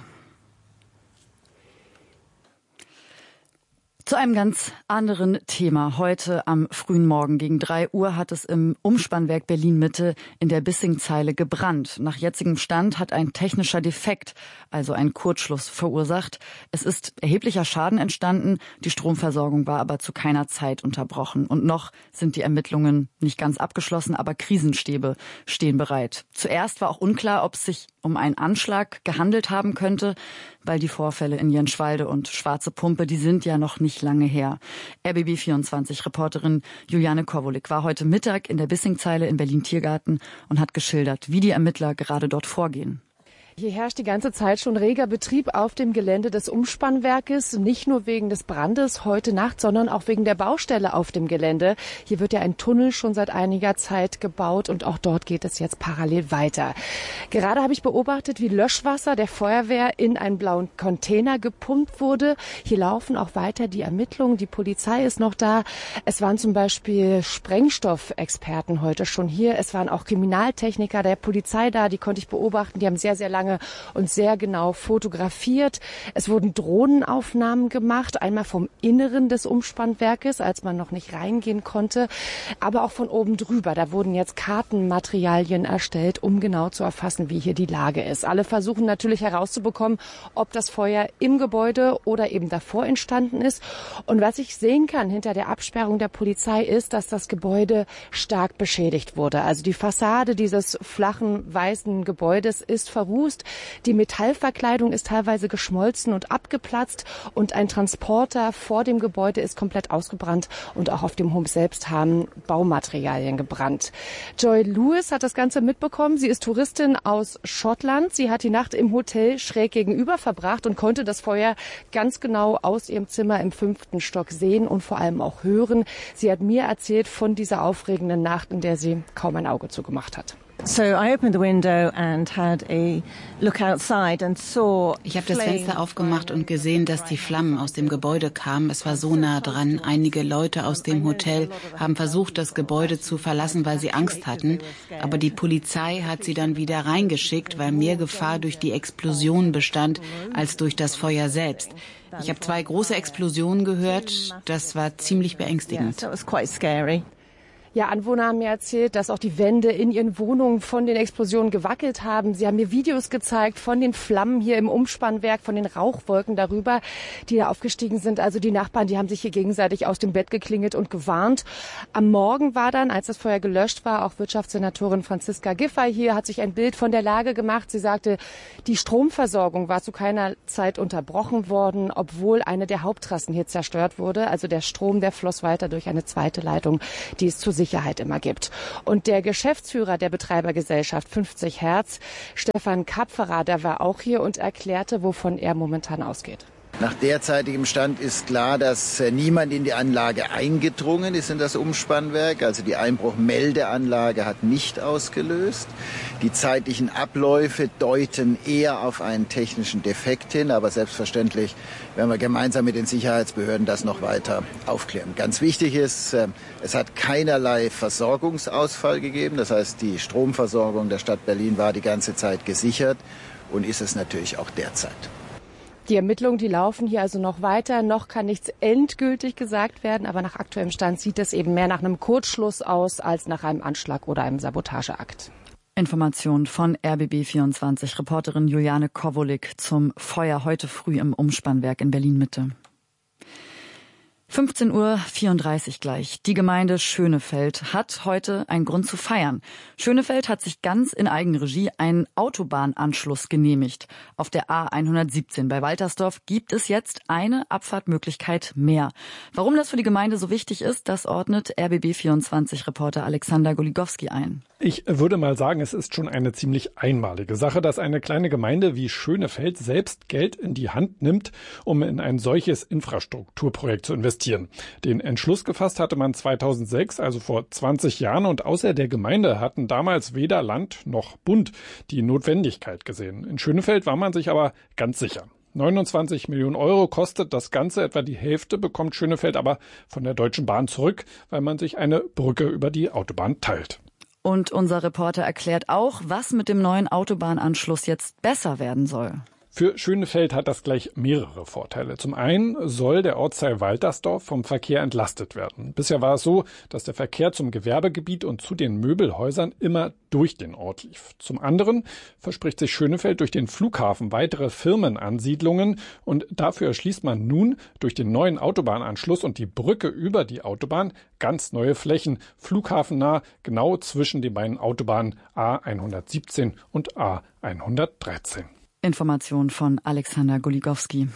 Zu einem ganz anderen Thema. Heute am frühen Morgen gegen 3 Uhr hat es im Umspannwerk Berlin-Mitte in der Bissingzeile gebrannt. Nach jetzigem Stand hat ein technischer Defekt, also ein Kurzschluss, verursacht. Es ist erheblicher Schaden entstanden. Die Stromversorgung war aber zu keiner Zeit unterbrochen. Und noch sind die Ermittlungen nicht ganz abgeschlossen, aber Krisenstäbe stehen bereit. Zuerst war auch unklar, ob es sich um einen Anschlag gehandelt haben könnte, weil die Vorfälle in Jenschwalde und Schwarze Pumpe, die sind ja noch nicht lange her. RBB24-Reporterin Juliane Kowolik war heute Mittag in der Bissingzeile in Berlin-Tiergarten und hat geschildert, wie die Ermittler gerade dort vorgehen. Hier herrscht die ganze Zeit schon reger Betrieb auf dem Gelände des Umspannwerkes, nicht nur wegen des Brandes heute Nacht, sondern auch wegen der Baustelle auf dem Gelände. Hier wird ja ein Tunnel schon seit einiger Zeit gebaut und auch dort geht es jetzt parallel weiter. Gerade habe ich beobachtet, wie Löschwasser der Feuerwehr in einen blauen Container gepumpt wurde. Hier laufen auch weiter die Ermittlungen, die Polizei ist noch da. Es waren zum Beispiel Sprengstoffexperten heute schon hier. Es waren auch Kriminaltechniker der Polizei da, die konnte ich beobachten. Die haben sehr, sehr lange und sehr genau fotografiert. Es wurden Drohnenaufnahmen gemacht, einmal vom Inneren des Umspannwerkes, als man noch nicht reingehen konnte, aber auch von oben drüber. Da wurden jetzt Kartenmaterialien erstellt, um genau zu erfassen, wie hier die Lage ist. Alle versuchen natürlich herauszubekommen, ob das Feuer im Gebäude oder eben davor entstanden ist. Und was ich sehen kann hinter der Absperrung der Polizei ist, dass das Gebäude stark beschädigt wurde. Also die Fassade dieses flachen, weißen Gebäudes ist verrußt. Die Metallverkleidung ist teilweise geschmolzen und abgeplatzt und ein Transporter vor dem Gebäude ist komplett ausgebrannt und auch auf dem Hof selbst haben Baumaterialien gebrannt. Joy Lewis hat das Ganze mitbekommen. Sie ist Touristin aus Schottland. Sie hat die Nacht im Hotel schräg gegenüber verbracht und konnte das Feuer ganz genau aus ihrem Zimmer im 5. Stock sehen und vor allem auch hören. Sie hat mir erzählt von dieser aufregenden Nacht, in der sie kaum ein Auge zugemacht hat. So I opened the window and had a look outside and saw. Ich habe das Fenster aufgemacht und gesehen, dass die Flammen aus dem Gebäude kamen. Es war so nah dran. Einige Leute aus dem Hotel haben versucht, das Gebäude zu verlassen, weil sie Angst hatten. Aber die Polizei hat sie dann wieder reingeschickt, weil mehr Gefahr durch die Explosion bestand als durch das Feuer selbst. Ich habe 2 große Explosionen gehört. Das war ziemlich beängstigend. Ja, Anwohner haben mir erzählt, dass auch die Wände in ihren Wohnungen von den Explosionen gewackelt haben. Sie haben mir Videos gezeigt von den Flammen hier im Umspannwerk, von den Rauchwolken darüber, die da aufgestiegen sind. Also die Nachbarn, die haben sich hier gegenseitig aus dem Bett geklingelt und gewarnt. Am Morgen war dann, als das Feuer gelöscht war, auch Wirtschaftssenatorin Franziska Giffey hier, hat sich ein Bild von der Lage gemacht. Sie sagte, die Stromversorgung war zu keiner Zeit unterbrochen worden, obwohl eine der Haupttrassen hier zerstört wurde. Also der Strom, der floss weiter durch eine zweite Leitung, die es zur Sicherheit immer gibt. Und der Geschäftsführer der Betreibergesellschaft 50 Hertz, Stefan Kapferer, der war auch hier und erklärte, wovon er momentan ausgeht. Nach derzeitigem Stand ist klar, dass niemand in die Anlage eingedrungen ist, in das Umspannwerk. Also die Einbruchmeldeanlage hat nicht ausgelöst. Die zeitlichen Abläufe deuten eher auf einen technischen Defekt hin. Aber selbstverständlich werden wir gemeinsam mit den Sicherheitsbehörden das noch weiter aufklären. Ganz wichtig ist, es hat keinerlei Versorgungsausfall gegeben. Das heißt, die Stromversorgung der Stadt Berlin war die ganze Zeit gesichert und ist es natürlich auch derzeit. Die Ermittlungen, die laufen hier also noch weiter. Noch kann nichts endgültig gesagt werden, aber nach aktuellem Stand sieht es eben mehr nach einem Kurzschluss aus als nach einem Anschlag oder einem Sabotageakt. Information von RBB24-Reporterin Juliane Kowolik zum Feuer heute früh im Umspannwerk in Berlin-Mitte. 15:34 Uhr gleich. Die Gemeinde Schönefeld hat heute einen Grund zu feiern. Schönefeld hat sich ganz in Eigenregie einen Autobahnanschluss genehmigt. Auf der A117 bei Waltersdorf gibt es jetzt eine Abfahrtmöglichkeit mehr. Warum das für die Gemeinde so wichtig ist, das ordnet RBB24-Reporter Alexander Goligowski ein. Ich würde mal sagen, es ist schon eine ziemlich einmalige Sache, dass eine kleine Gemeinde wie Schönefeld selbst Geld in die Hand nimmt, um in ein solches Infrastrukturprojekt zu investieren. Den Entschluss gefasst hatte man 2006, also vor 20 Jahren, und außer der Gemeinde hatten damals weder Land noch Bund die Notwendigkeit gesehen. In Schönefeld war man sich aber ganz sicher. 29 Millionen Euro kostet das Ganze, etwa die Hälfte bekommt Schönefeld aber von der Deutschen Bahn zurück, weil man sich eine Brücke über die Autobahn teilt. Und unser Reporter erklärt auch, was mit dem neuen Autobahnanschluss jetzt besser werden soll. Für Schönefeld hat das gleich mehrere Vorteile. Zum einen soll der Ortsteil Waltersdorf vom Verkehr entlastet werden. Bisher war es so, dass der Verkehr zum Gewerbegebiet und zu den Möbelhäusern immer durch den Ort lief. Zum anderen verspricht sich Schönefeld durch den Flughafen weitere Firmenansiedlungen und dafür erschließt man nun durch den neuen Autobahnanschluss und die Brücke über die Autobahn ganz neue Flächen, flughafennah, genau zwischen den beiden Autobahnen A117 und A113. Information von Alexander Goligowski.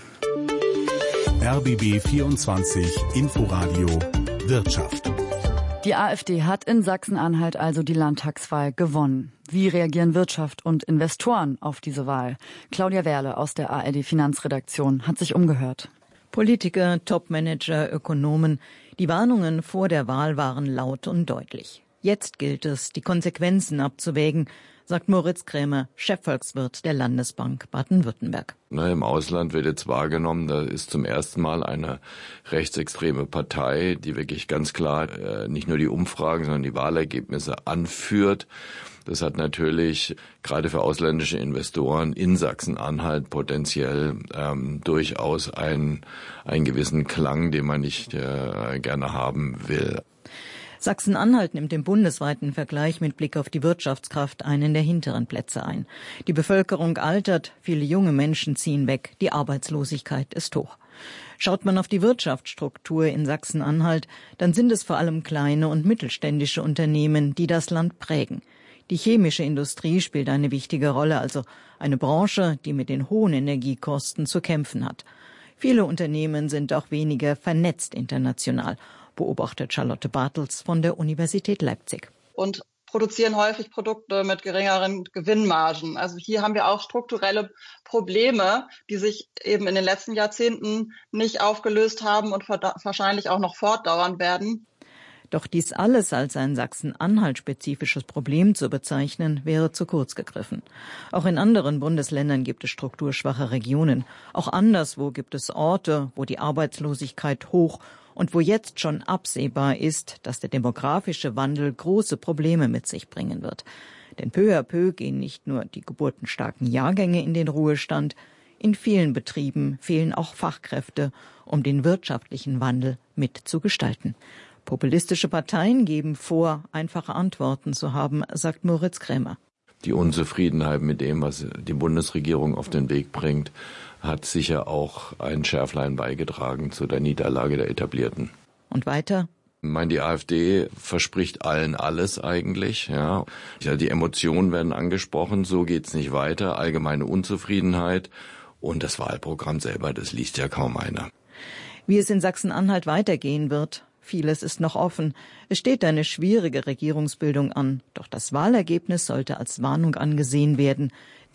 RBB 24 Inforadio Wirtschaft. Die AfD hat in Sachsen-Anhalt also die Landtagswahl gewonnen. Wie reagieren Wirtschaft und Investoren auf diese Wahl? Claudia Werle aus der ARD-Finanzredaktion hat sich umgehört. Politiker, Topmanager, Ökonomen. Die Warnungen vor der Wahl waren laut und deutlich. Jetzt gilt es, die Konsequenzen abzuwägen, sagt Moritz Krämer, Chefvolkswirt der Landesbank Baden-Württemberg. Im Ausland wird jetzt wahrgenommen, da ist zum ersten Mal eine rechtsextreme Partei, die wirklich ganz klar nicht nur die Umfragen, sondern die Wahlergebnisse anführt. Das hat natürlich gerade für ausländische Investoren in Sachsen-Anhalt potenziell durchaus einen gewissen Klang, den man nicht gerne haben will. Sachsen-Anhalt nimmt im bundesweiten Vergleich mit Blick auf die Wirtschaftskraft einen der hinteren Plätze ein. Die Bevölkerung altert, viele junge Menschen ziehen weg, die Arbeitslosigkeit ist hoch. Schaut man auf die Wirtschaftsstruktur in Sachsen-Anhalt, dann sind es vor allem kleine und mittelständische Unternehmen, die das Land prägen. Die chemische Industrie spielt eine wichtige Rolle, also eine Branche, die mit den hohen Energiekosten zu kämpfen hat. Viele Unternehmen sind auch weniger vernetzt international, beobachtet Charlotte Bartels von der Universität Leipzig. Und produzieren häufig Produkte mit geringeren Gewinnmargen. Also hier haben wir auch strukturelle Probleme, die sich eben in den letzten Jahrzehnten nicht aufgelöst haben und wahrscheinlich auch noch fortdauern werden. Doch dies alles als ein Sachsen-Anhalt-spezifisches Problem zu bezeichnen, wäre zu kurz gegriffen. Auch in anderen Bundesländern gibt es strukturschwache Regionen. Auch anderswo gibt es Orte, wo die Arbeitslosigkeit hoch und wo jetzt schon absehbar ist, dass der demografische Wandel große Probleme mit sich bringen wird. Denn peu à peu gehen nicht nur die geburtenstarken Jahrgänge in den Ruhestand, in vielen Betrieben fehlen auch Fachkräfte, um den wirtschaftlichen Wandel mitzugestalten. Populistische Parteien geben vor, einfache Antworten zu haben, sagt Moritz Krämer. Die Unzufriedenheit mit dem, was die Bundesregierung auf den Weg bringt, hat sicher auch ein Schärflein beigetragen zu der Niederlage der Etablierten. Und weiter? Ich meine, die AfD verspricht allen alles eigentlich. Ja, die Emotionen werden angesprochen, so geht's nicht weiter. Allgemeine Unzufriedenheit und das Wahlprogramm selber, das liest ja kaum einer. Wie es in Sachsen-Anhalt weitergehen wird, vieles ist noch offen. Es steht eine schwierige Regierungsbildung an. Doch das Wahlergebnis sollte als Warnung angesehen werden.